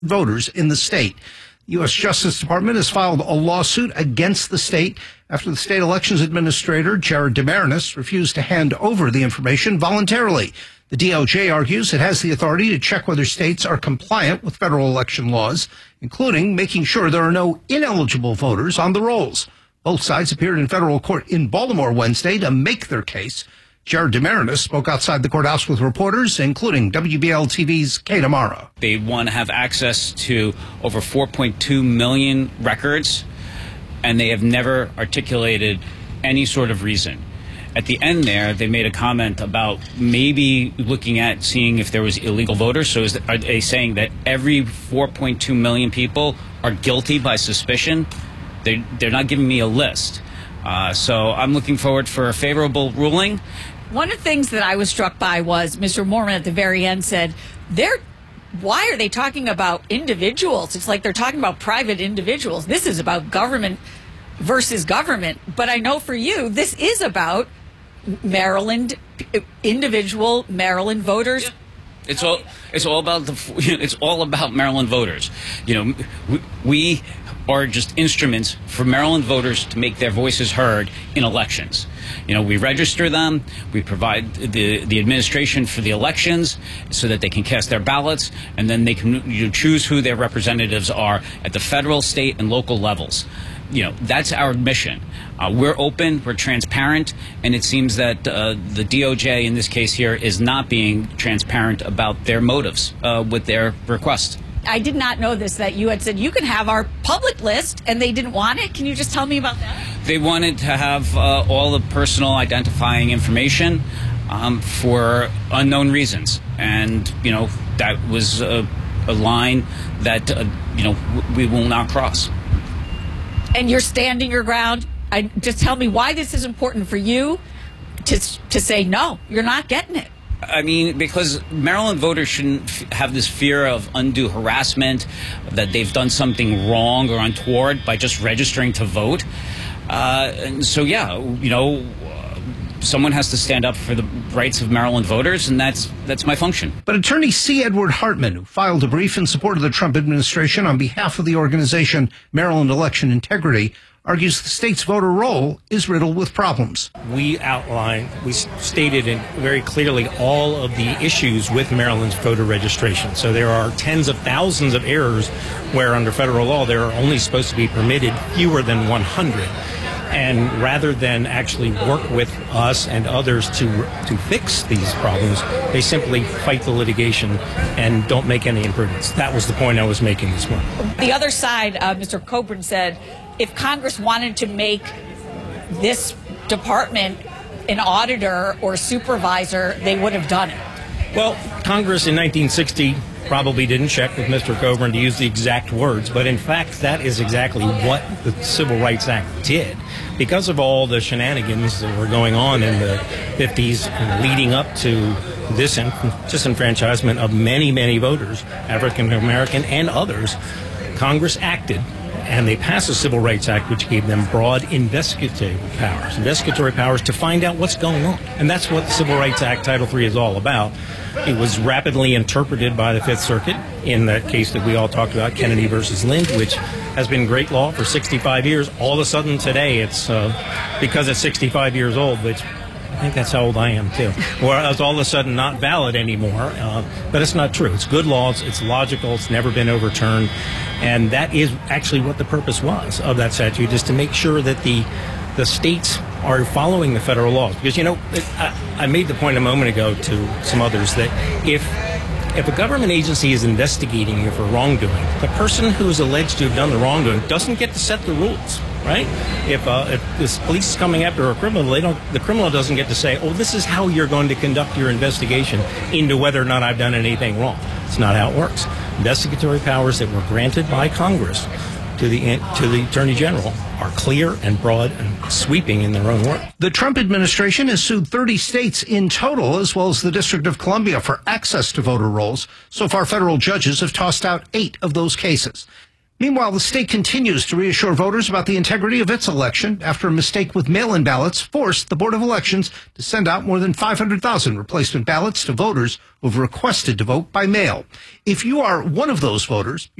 voters in the state. The U.S. Justice Department has filed a lawsuit against the state after the state elections administrator, Jared Demarinis, refused to hand over the information voluntarily. The DOJ argues it has the authority to check whether states are compliant with federal election laws, including making sure there are no ineligible voters on the rolls. Both sides appeared in federal court in Baltimore Wednesday to make their case. Jared Demarinis spoke outside the courthouse with reporters, including WBL-TV's Kate Amara. They want to have access to over 4.2 million records, and they have never articulated any sort of reason. At the end there, they made a comment about maybe looking at seeing if there was illegal voters. So are they saying that every 4.2 million people are guilty by suspicion? They're not giving me a list. So I'm looking forward for a favorable ruling. One of the things that I was struck by was Mr. Moorman at the very end said, why are they talking about individuals? It's like they're talking about private individuals. This is about government versus government. But I know for you, this is about Maryland, individual Maryland voters. Yeah. It's all about Maryland voters. You know, we are just instruments for Maryland voters to make their voices heard in elections. You know, we register them, we provide the administration for the elections so that they can cast their ballots, and then they can choose who their representatives are at the federal, state, and local levels. You know, that's our mission. We're open, we're transparent, and it seems that the DOJ in this case here is not being transparent about their motives with their request. I did not know this, that you had said you can have our public list, and they didn't want it. Can you just tell me about that? They wanted to have all the personal identifying information for unknown reasons, and you know that was a line that you know we will not cross. And you're standing your ground. Just tell me why this is important for you to say no, you're not getting it. I mean, because Maryland voters shouldn't have this fear of undue harassment, that they've done something wrong or untoward by just registering to vote. And so, yeah, you know, someone has to stand up for the rights of Maryland voters, and that's my function. But attorney C. Edward Hartman, who filed a brief in support of the Trump administration on behalf of the organization Maryland Election Integrity, argues the state's voter roll is riddled with problems. We stated very clearly all of the issues with Maryland's voter registration. So there are tens of thousands of errors where under federal law there are only supposed to be permitted fewer than 100. And rather than actually work with us and others to fix these problems, they simply fight the litigation and don't make any improvements. That was the point I was making this morning. The other side, Mr. Coburn said, if Congress wanted to make this department an auditor or supervisor, they would have done it. Well, Congress in 1960 probably didn't check with Mr. Coburn to use the exact words, but in fact that is exactly what the Civil Rights Act did. Because of all the shenanigans that were going on in the 50s and leading up to this disenfranchisement of many, many voters, African American and others, Congress acted. And they passed the Civil Rights Act, which gave them broad investigatory powers to find out what's going on. And that's what the Civil Rights Act, Title III, is all about. It was rapidly interpreted by the Fifth Circuit in that case that we all talked about, Kennedy versus Lind, which has been great law for 65 years. All of a sudden today, it's because it's 65 years old, which I think that's how old I am, too. Whereas all of a sudden not valid anymore. But it's not true. It's good law. It's logical. It's never been overturned. And that is actually what the purpose was of that statute, is to make sure that the states are following the federal laws. Because, you know, I made the point a moment ago to some others that if a government agency is investigating you for wrongdoing, the person who is alleged to have done the wrongdoing doesn't get to set the rules. Right? If this police is coming after a criminal, the criminal doesn't get to say, oh, this is how you're going to conduct your investigation into whether or not I've done anything wrong. It's not how it works. Investigatory powers that were granted by Congress to the Attorney General are clear and broad and sweeping in their own work. The Trump administration has sued 30 states in total, as well as the District of Columbia, for access to voter rolls. So far, federal judges have tossed out 8 of those cases. Meanwhile, the state continues to reassure voters about the integrity of its election after a mistake with mail-in ballots forced the Board of Elections to send out more than 500,000 replacement ballots to voters who have requested to vote by mail. If you are one of those voters,